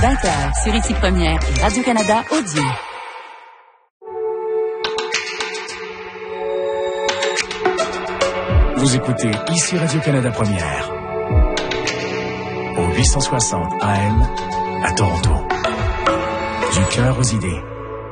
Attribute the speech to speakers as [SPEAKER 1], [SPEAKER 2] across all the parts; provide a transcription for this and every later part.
[SPEAKER 1] 20h sur Ici Première et Radio-Canada Audio.
[SPEAKER 2] Vous écoutez Ici Radio-Canada Première au 860 AM à Toronto. Du cœur aux idées.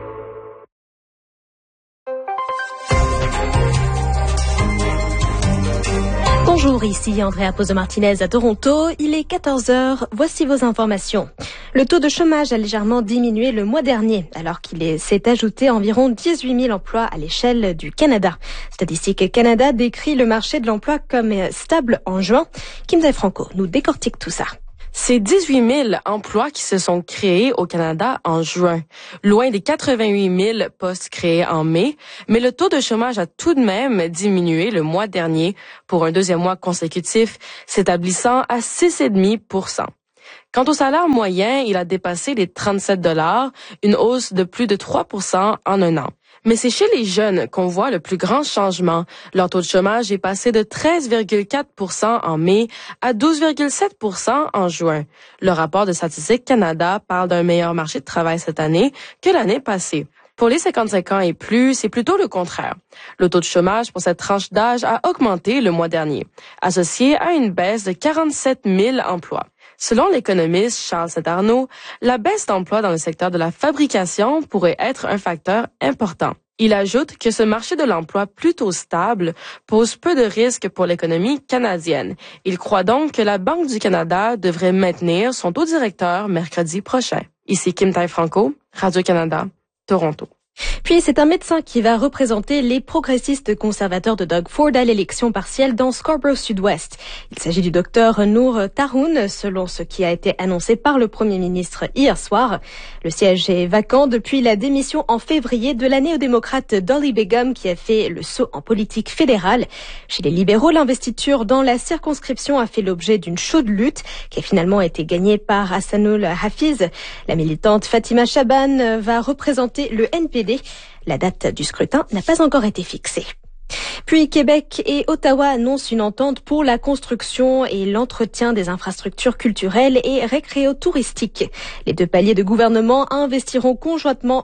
[SPEAKER 3] Bonjour, ici Andrea Pozo-Martinez à Toronto. Il est 14h. Voici vos informations. Le taux de chômage a légèrement diminué le mois dernier, alors qu'il s'est ajouté environ 18 000 emplois à l'échelle du Canada. Statistique Canada décrit le marché de l'emploi comme stable en juin. Kim Franco nous décortique tout ça.
[SPEAKER 4] C'est 18 000 emplois qui se sont créés au Canada en juin, loin des 88 000 postes créés en mai, mais le taux de chômage a tout de même diminué le mois dernier pour un deuxième mois consécutif, s'établissant à 6,5 %. Quant au salaire moyen, il a dépassé les 37 $, une hausse de plus de 3 % en un an. Mais c'est chez les jeunes qu'on voit le plus grand changement. Leur taux de chômage est passé de 13,4 % en mai à 12,7 % en juin. Le rapport de Statistique Canada parle d'un meilleur marché de travail cette année que l'année passée. Pour les 55 ans et plus, c'est plutôt le contraire. Le taux de chômage pour cette tranche d'âge a augmenté le mois dernier, associé à une baisse de 47 000 emplois. Selon l'économiste Charles Saint-Arnaud, la baisse d'emplois dans le secteur de la fabrication pourrait être un facteur important. Il ajoute que ce marché de l'emploi plutôt stable pose peu de risques pour l'économie canadienne. Il croit donc que la Banque du Canada devrait maintenir son taux directeur mercredi prochain. Ici Kim Franco, Radio-Canada, Toronto.
[SPEAKER 3] Puis c'est un médecin qui va représenter les progressistes conservateurs de Doug Ford à l'élection partielle dans Scarborough Sud-Ouest. Il s'agit du docteur Noor Taroun, selon ce qui a été annoncé par le Premier ministre hier soir. Le siège est vacant depuis la démission en février de la néo-démocrate Dolly Begum qui a fait le saut en politique fédérale. Chez les libéraux, l'investiture dans la circonscription a fait l'objet d'une chaude lutte qui a finalement été gagnée par Hassanul Hafiz. La militante Fatima Chaban va représenter le NPD. La date du scrutin n'a pas encore été fixée. Puis Québec et Ottawa annoncent une entente pour la construction et l'entretien des infrastructures culturelles et récréotouristiques. Les deux paliers de gouvernement investiront conjointement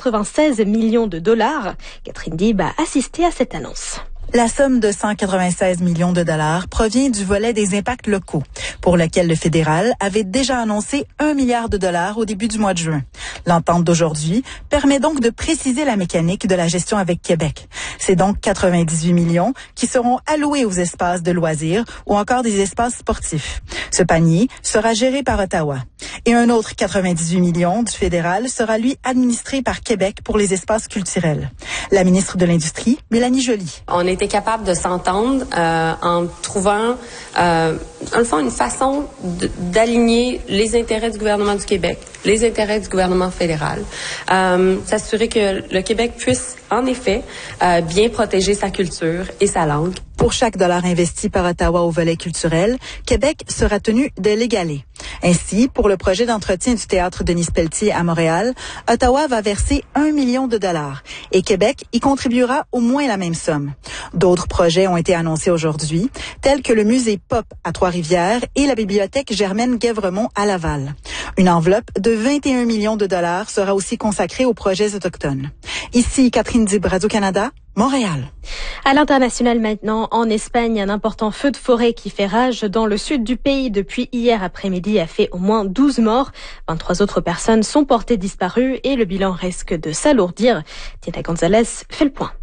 [SPEAKER 3] 196 millions de dollars. Catherine Dib a assisté à cette annonce.
[SPEAKER 5] La somme de 196 millions de dollars provient du volet des impacts locaux, pour lequel le fédéral avait déjà annoncé 1 milliard de dollars au début du mois de juin. L'entente d'aujourd'hui permet donc de préciser la mécanique de la gestion avec Québec. C'est donc 98 millions qui seront alloués aux espaces de loisirs ou encore des espaces sportifs. Ce panier sera géré par Ottawa. Et un autre 98 millions du fédéral sera lui administré par Québec pour les espaces culturels. La ministre de l'Industrie, Mélanie Joly.
[SPEAKER 6] On était capable de s'entendre en trouvant, dans le fond, une façon d'aligner les intérêts du gouvernement du Québec, les intérêts du gouvernement fédéral, s'assurer que le Québec puisse, en effet, bien protéger sa culture et sa langue.
[SPEAKER 5] Pour chaque dollar investi par Ottawa au volet culturel, Québec sera tenu de l'égaler. Ainsi, pour le projet d'entretien du théâtre Denis-Pelletier à Montréal, Ottawa va verser 1 million de dollars et Québec y contribuera au moins la même somme. D'autres projets ont été annoncés aujourd'hui, tels que le musée Pop à Trois-Rivières et la bibliothèque Germaine-Guèvremont à Laval. Une enveloppe de 21 millions de dollars sera aussi consacrée aux projets autochtones. Ici, Catherine Dib, Radio-Canada, Montréal.
[SPEAKER 3] À l'international maintenant, en Espagne, un important feu de forêt qui fait rage dans le sud du pays depuis hier après-midi a fait au moins 12 morts. 23 autres personnes sont portées disparues et le bilan risque de s'alourdir. Tina Gonzalez fait le point.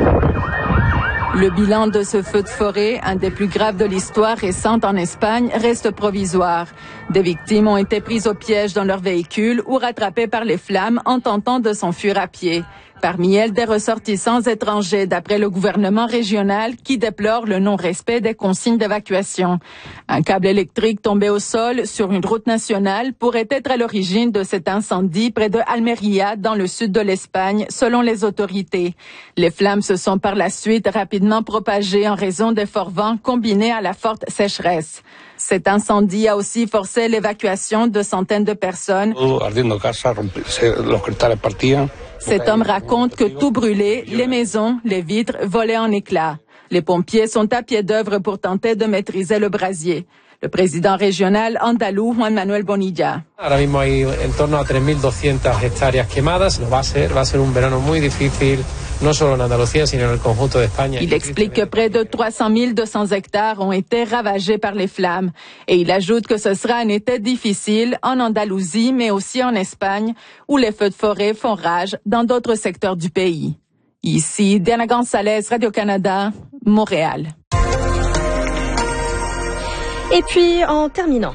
[SPEAKER 7] Le bilan de ce feu de forêt, un des plus graves de l'histoire récente en Espagne, reste provisoire. Des victimes ont été prises au piège dans leur véhicule ou rattrapées par les flammes en tentant de s'enfuir à pied. Parmi elles, des ressortissants étrangers, d'après le gouvernement régional qui déplore le non-respect des consignes d'évacuation. Un câble électrique tombé au sol sur une route nationale pourrait être à l'origine de cet incendie près de Almería, dans le sud de l'Espagne, selon les autorités. Les flammes se sont par la suite rapidement propagées en raison des forts vents combinés à la forte sécheresse. Cet incendie a aussi forcé l'évacuation de centaines de personnes. Cet homme raconte que tout brûlait, les maisons, les vitres volaient en éclats. Les pompiers sont à pied d'œuvre pour tenter de maîtriser le brasier. Le président régional andalou, Juan Manuel Bonilla.
[SPEAKER 8] Ahora mismo hay en torno a 3.200 hectáreas quemadas. Va a ser un verano muy difícil, no solo en Andalucía, sino en el conjunto de España.
[SPEAKER 7] Il explique que près de 300 200 hectares ont été ravagés par les flammes. Et il ajoute que ce sera un été difficile en Andalousie, mais aussi en Espagne, où les feux de forêt font rage dans d'autres secteurs du pays. Ici, Diana Gonzalez, Radio-Canada, Montréal.
[SPEAKER 3] Et puis, en terminant,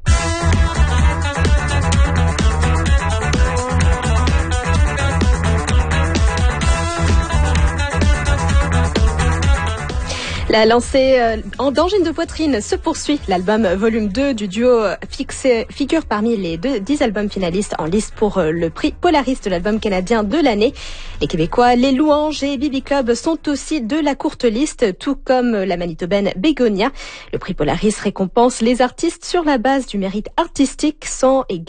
[SPEAKER 3] la lancée d'Angine de poitrine se poursuit. L'album volume 2 du duo figure parmi les 10 albums finalistes en liste pour le prix Polaris de l'album canadien de l'année. Les Québécois, les Louanges et Bibi Club sont aussi de la courte liste, tout comme la Manitobaine Bégonia. Le prix Polaris récompense les artistes sur la base du mérite artistique sans